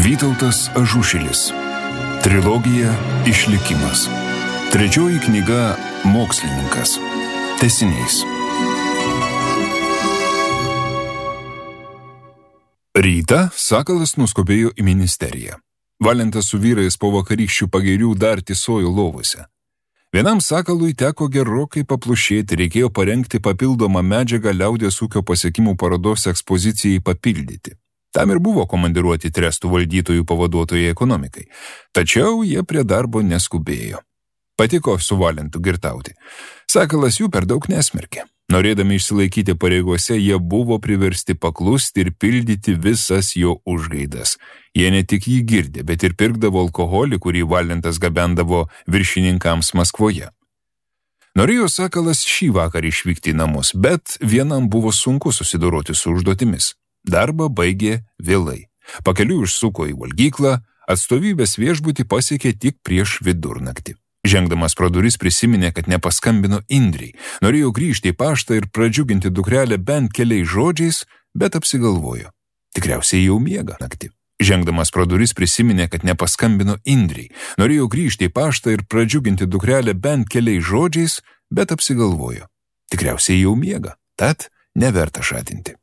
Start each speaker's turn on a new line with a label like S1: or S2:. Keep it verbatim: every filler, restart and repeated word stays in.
S1: Vytautas Ažušilis. Trilogija Išlikimas. Trečioji knyga Mokslininkas. Tęsinys. Rytą Sakalas nuskubėjo į ministeriją. Valentas su vyrais po vakarykščių pagirių dar tysojo lovose. Vienam Sakalui teko gerokai paplušėti, reikėjo parengti papildomą medžiagą liaudies ūkio pasiekimų parodos ekspozicijai papildyti. Tam ir buvo komandiruoti trestų valdytojų pavaduotojai ekonomikai. Tačiau jie prie darbo neskubėjo. Patiko su Valentu girtauti. Sakalas jų per daug nesmerkė. Norėdami išsilaikyti pareigose, jie buvo priversti paklusti ir pildyti visas jo užgaidas. Jie ne tik jį girdė, bet ir pirkdavo alkoholį, kurį Valentas gabendavo viršininkams Maskvoje. Norėjo Sakalas šį vakarą išvykti į namus, bet vienam buvo sunku susidoroti su užduotimis. Darbą baigė vėlai. Pakeliui užsuko į valgyklą, atstovybės viešbutį pasiekė tik prieš vidurnaktį. Žengdamas pro duris prisiminė, kad nepaskambino Indrei. Norėjo grįžti į paštą ir pradžiuginti dukrelę bent keliais žodžiais, bet apsigalvojo. Tikriausiai jau miega naktį. Žengdamas pro duris prisiminė, kad nepaskambino Indrei. Norėjo grįžti į paštą ir pradžiuginti dukrelę bent keliais žodžiais, bet apsigalvojo. Tikriausiai jau miega, tad neverta šatinti.